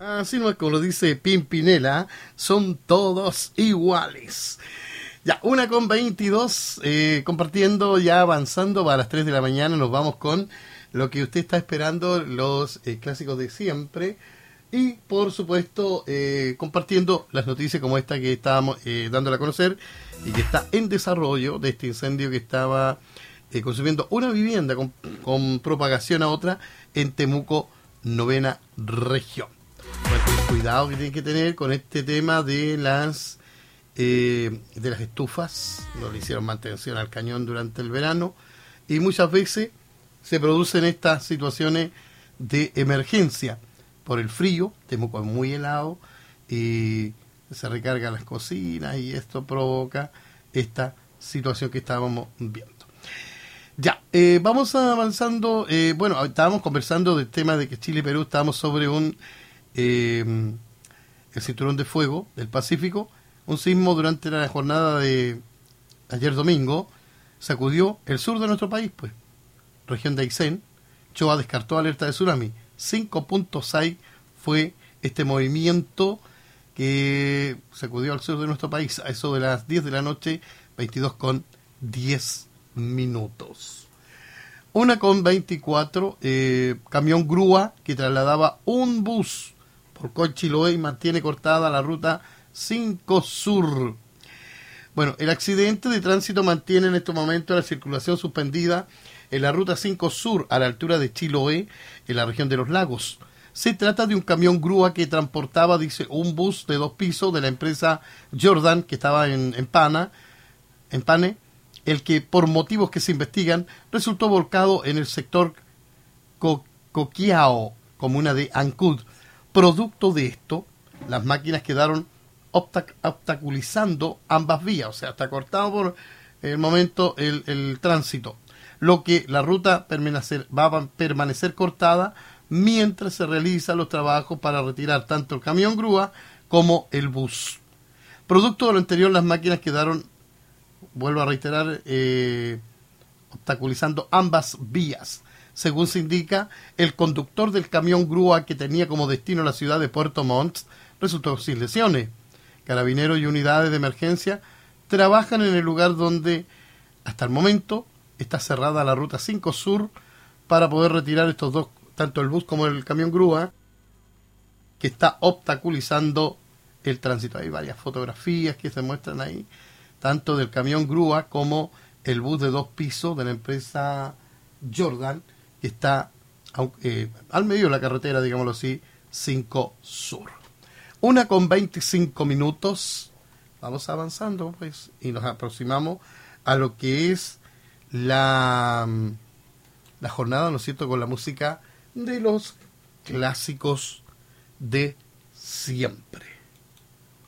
Así no es como lo dice Pimpinela, son todos iguales. Ya, 1:22, compartiendo, ya avanzando para las 3 de la mañana, nos vamos con lo que usted está esperando, los clásicos de siempre. Y, por supuesto, compartiendo las noticias como esta que estábamos dándole a conocer y que está en desarrollo de este incendio que estaba consumiendo una vivienda con propagación a otra en Temuco, 9ª región. Pues, cuidado que tienen que tener con este tema de las estufas. No le hicieron mantención al cañón durante el verano y muchas veces se producen estas situaciones de emergencia por el frío. Temuco es muy helado y se recargan las cocinas y esto provoca esta situación que estábamos viendo. Ya, vamos avanzando. Bueno, estábamos conversando del tema de que Chile y Perú estábamos sobre el cinturón de fuego del Pacífico. Un sismo durante la jornada de ayer domingo sacudió el sur de nuestro país, pues, región de Aysén. Choa descartó alerta de tsunami. 5.6 fue este movimiento que sacudió al sur de nuestro país a eso de las 10 de la noche, 22:10 minutos. 1:24, camión grúa que trasladaba un bus por Colchiloé y mantiene cortada la ruta 5 Sur. Bueno, el accidente de tránsito mantiene en estos momentos la circulación suspendida en la ruta 5 Sur a la altura de Chiloé, en la región de Los Lagos. Se trata de un camión grúa que transportaba, dice, un bus de 2 pisos de la empresa Jordan, que estaba en Pane, el que por motivos que se investigan resultó volcado en el sector Coquiao, comuna de Ancud. Producto de esto, las máquinas quedaron obstaculizando ambas vías, o sea, está cortado por el momento el tránsito, lo que la ruta va a permanecer cortada mientras se realizan los trabajos para retirar tanto el camión grúa como el bus. Producto de lo anterior, las máquinas quedaron, vuelvo a reiterar, obstaculizando ambas vías. Según se indica, el conductor del camión grúa que tenía como destino la ciudad de Puerto Montt resultó sin lesiones. Carabineros y unidades de emergencia trabajan en el lugar donde, hasta el momento, está cerrada la ruta 5 Sur para poder retirar estos dos, tanto el bus como el camión grúa, que está obstaculizando el tránsito. Hay varias fotografías que se muestran ahí, tanto del camión grúa como el bus de 2 pisos de la empresa Jordan, que está al medio de la carretera, digámoslo así, 5 Sur. 1:25 minutos. Vamos avanzando, pues, y nos aproximamos a lo que es la jornada, ¿no es cierto?, con la música de los clásicos de siempre.